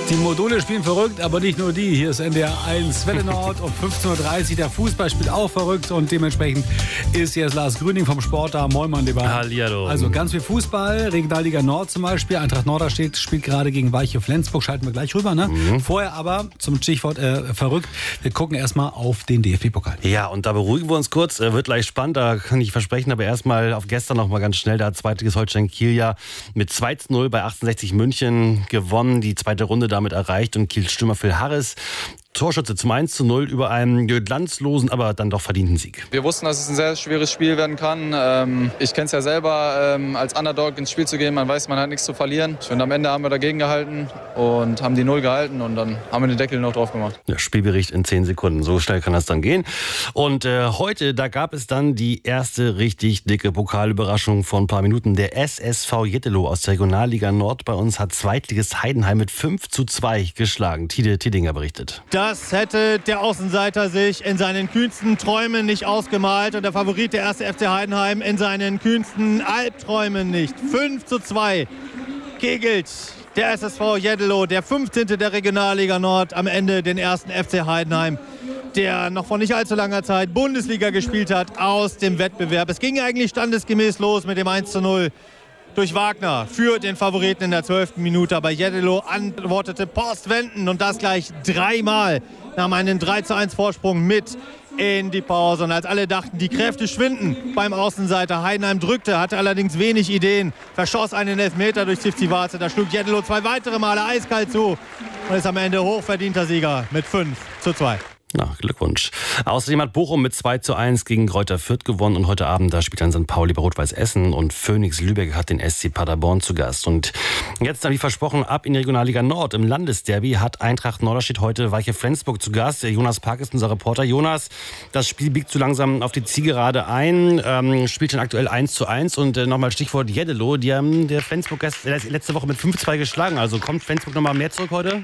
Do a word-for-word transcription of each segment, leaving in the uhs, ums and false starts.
Die Module spielen verrückt, aber nicht nur die. Hier ist N D R eins Welle Nord um fünfzehn Uhr dreißig. Der Fußball spielt auch verrückt und dementsprechend ist jetzt Lars Grüning vom Sport da. Moin, Mann, lieber. Hallihallo. Also ganz viel Fußball. Regionalliga Nord zum Beispiel. Eintracht Norderstedt spielt gerade gegen Weiche Flensburg. Schalten wir gleich rüber, ne? Mhm. Vorher aber zum Stichwort äh, verrückt. Wir gucken erstmal auf den D F B-Pokal. Ja, und da beruhigen wir uns kurz. Wird gleich spannend, da kann ich versprechen. Aber erstmal auf gestern noch mal ganz schnell. Da hat zweitliges Holstein Kiel ja mit zwei zu null bei achtundsechzig München gewonnen. Die zweite Runde damit erreicht und Kiels Stürmer Phil Harris, Torschütze zum eins zu null über einen glanzlosen, aber dann doch verdienten Sieg. Wir wussten, dass es ein sehr schweres Spiel werden kann. Ich kenne es ja selber, als Underdog ins Spiel zu gehen. Man weiß, man hat nichts zu verlieren. Und am Ende haben wir dagegen gehalten und haben die Null gehalten und dann haben wir den Deckel noch drauf gemacht. Ja, Spielbericht in zehn Sekunden. So schnell kann das dann gehen. Und äh, heute, da gab es dann die erste richtig dicke Pokalüberraschung von ein paar Minuten. Der S S V Jettelow aus der Regionalliga Nord bei uns hat Zweitliges Heidenheim mit fünf zu zwei geschlagen. Tide Tiddinger berichtet. Das hätte der Außenseiter sich in seinen kühnsten Träumen nicht ausgemalt und der Favorit der erste F C Heidenheim in seinen kühnsten Albträumen nicht. fünf zu zwei kegelt der S S V Jettelow, der fünfzehnte der Regionalliga Nord, am Ende den ersten F C Heidenheim, der noch vor nicht allzu langer Zeit Bundesliga gespielt hat, aus dem Wettbewerb. Es ging eigentlich standesgemäß los mit dem eins zu null. Durch Wagner für den Favoriten in der zwölften Minute. Aber Jettelow antwortete postwendend und das gleich dreimal. Nahm einen drei zu eins Vorsprung mit in die Pause. Und als alle dachten, die Kräfte schwinden beim Außenseiter, Heidenheim drückte, hatte allerdings wenig Ideen, verschoss einen Elfmeter durch Tivzivaze. Da schlug Jettelow zwei weitere Male eiskalt zu und ist am Ende hochverdienter Sieger mit fünf zu zwei. Na, Glückwunsch. Außerdem hat Bochum mit zwei zu eins gegen Greuther Fürth gewonnen und heute Abend, da spielt dann Sankt Pauli bei Rot-Weiß Essen und Phoenix Lübeck hat den S C Paderborn zu Gast. Und jetzt dann wie versprochen ab in die Regionalliga Nord. Im Landesderby hat Eintracht Norderstedt heute Weiche Flensburg zu Gast. Der Jonas Park ist unser Reporter. Jonas, das Spiel biegt so langsam auf die Zielgerade ein, ähm, spielt schon aktuell eins zu eins und äh, nochmal Stichwort Jettelow. Die haben der Flensburg letzte Woche mit fünf zu zwei geschlagen. Also kommt Flensburg nochmal mehr zurück heute?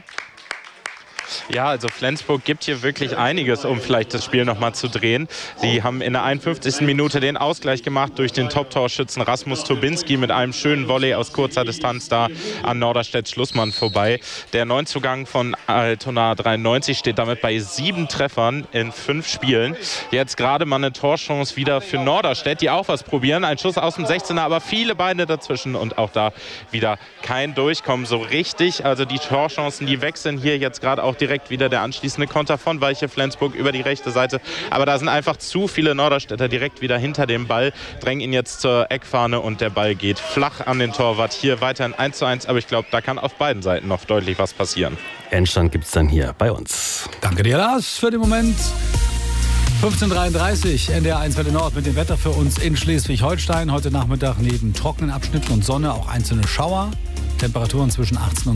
Ja, also Flensburg gibt hier wirklich einiges, um vielleicht das Spiel nochmal zu drehen. Sie haben in der einundfünfzigsten Minute den Ausgleich gemacht durch den Top-Torschützen Rasmus Turbinski mit einem schönen Volley aus kurzer Distanz da an Norderstedts Schlussmann vorbei. Der Neuzugang von Altona dreiundneunzig steht damit bei sieben Treffern in fünf Spielen. Jetzt gerade mal eine Torchance wieder für Norderstedt, die auch was probieren. Ein Schuss aus dem sechzehner, aber viele Beine dazwischen und auch da wieder kein Durchkommen so richtig. Also die Torchancen, die wechseln hier jetzt gerade auch direkt wieder der anschließende Konter von Weiche Flensburg über die rechte Seite. Aber da sind einfach zu viele Norderstädter direkt wieder hinter dem Ball, drängen ihn jetzt zur Eckfahne und der Ball geht flach an den Torwart. Hier weiterhin eins zu eins, aber ich glaube, da kann auf beiden Seiten noch deutlich was passieren. Endstand gibt es dann hier bei uns. Danke dir, Lars, für den Moment. fünfzehn Uhr dreiunddreißig, N D R eins Welle Nord mit dem Wetter für uns in Schleswig-Holstein. Heute Nachmittag neben trockenen Abschnitten und Sonne auch einzelne Schauer. Temperaturen zwischen achtzehn und